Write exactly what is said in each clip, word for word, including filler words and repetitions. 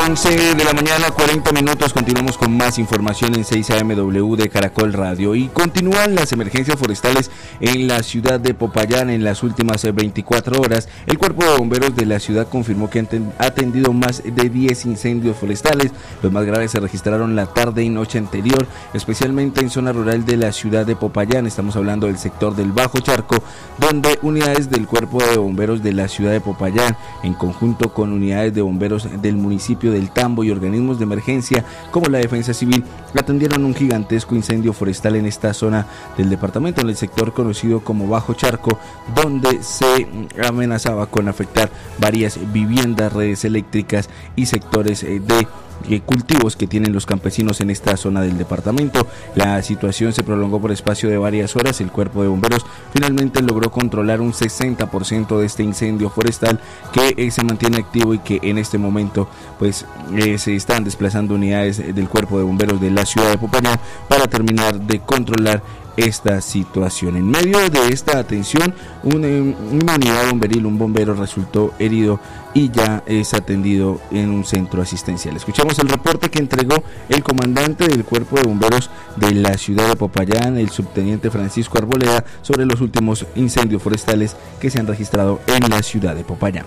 once de la mañana, cuarenta minutos, continuamos con más información en seis A M W de Caracol Radio. Y continúan las emergencias forestales en la ciudad de Popayán. En las últimas veinticuatro horas, el Cuerpo de Bomberos de la ciudad confirmó que ha atendido más de diez incendios forestales. Los más graves se registraron la tarde y noche anterior, especialmente en zona rural de la ciudad de Popayán. Estamos hablando del sector del Bajo Charco, donde unidades del Cuerpo de Bomberos de la ciudad de Popayán, en conjunto con unidades de bomberos del municipio del Tambo y organismos de emergencia como la Defensa Civil, atendieron un gigantesco incendio forestal en esta zona del departamento, en el sector conocido como Bajo Charco, donde se amenazaba con afectar varias viviendas, redes eléctricas y sectores de cultivos que tienen los campesinos en esta zona del departamento. La situación se prolongó por espacio de varias horas. El Cuerpo de Bomberos finalmente logró controlar un sesenta por ciento de este incendio forestal que eh, se mantiene activo y que en este momento pues eh, se están desplazando unidades del Cuerpo de Bomberos de la ciudad de Popayán para terminar de controlar esta situación. En medio de esta atención, un, una unidad bomberil, un bombero resultó herido y ya es atendido en un centro asistencial. Escuchamos el reporte que entregó el comandante del Cuerpo de Bomberos de la ciudad de Popayán, el subteniente Francisco Arboleda, sobre los últimos incendios forestales que se han registrado en la ciudad de Popayán.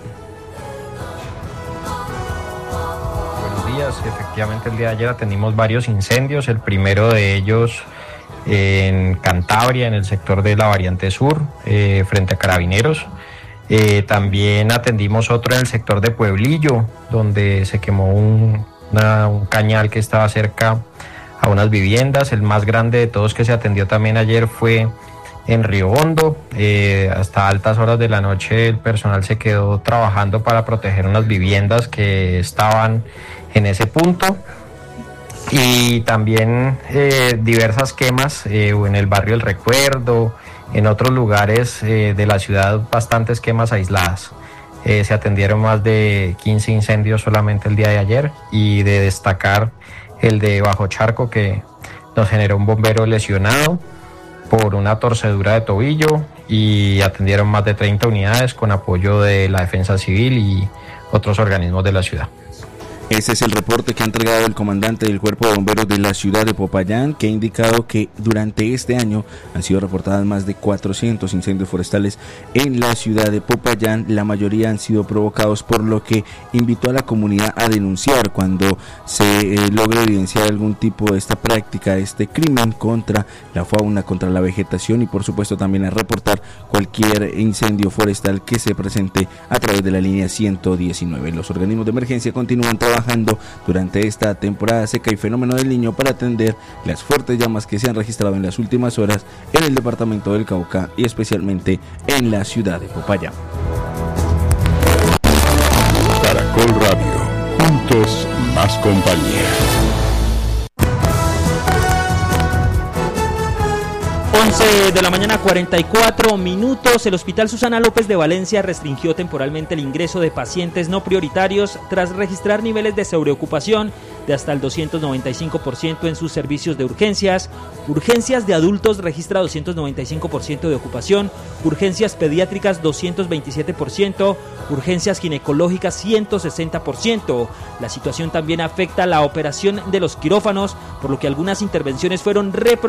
Buenos días, efectivamente el día de ayer atendimos varios incendios. El primero de ellos en Cantabria, en el sector de la variante sur, eh, frente a Carabineros. Eh, también atendimos otro en el sector de Pueblillo, donde se quemó un, una, un cañal que estaba cerca a unas viviendas. El más grande de todos que se atendió también ayer fue en Río Hondo. Eh, hasta altas horas de la noche el personal se quedó trabajando para proteger unas viviendas que estaban en ese punto. Y también eh, diversas quemas eh, en el barrio El Recuerdo, en otros lugares eh, de la ciudad, bastantes quemas aisladas. Eh, se atendieron más de quince incendios solamente el día de ayer, y de destacar el de Bajo Charco, que nos generó un bombero lesionado por una torcedura de tobillo, y atendieron más de treinta unidades con apoyo de la Defensa Civil y otros organismos de la ciudad. Ese es el reporte que ha entregado el comandante del Cuerpo de Bomberos de la ciudad de Popayán, que ha indicado que durante este año han sido reportadas más de cuatrocientos incendios forestales en la ciudad de Popayán. La mayoría han sido provocados, por lo que invitó a la comunidad a denunciar cuando se eh, logre evidenciar algún tipo de esta práctica, este crimen contra la fauna, contra la vegetación, y por supuesto también a reportar cualquier incendio forestal que se presente a través de la línea ciento diecinueve. Los organismos de emergencia continúan trabajando durante esta temporada seca y fenómeno del Niño para atender las fuertes llamas que se han registrado en las últimas horas en el departamento del Cauca y especialmente en la ciudad de Popayán. Caracol Radio, juntos más compañía. once de la mañana, cuarenta y cuatro minutos. El Hospital Susana López de Valencia restringió temporalmente el ingreso de pacientes no prioritarios tras registrar niveles de sobreocupación de hasta el doscientos noventa y cinco por ciento en sus servicios de urgencias. Urgencias de adultos registra doscientos noventa y cinco por ciento de ocupación, urgencias pediátricas doscientos veintisiete por ciento, urgencias ginecológicas ciento sesenta por ciento. La situación también afecta la operación de los quirófanos, por lo que algunas intervenciones fueron reprogramadas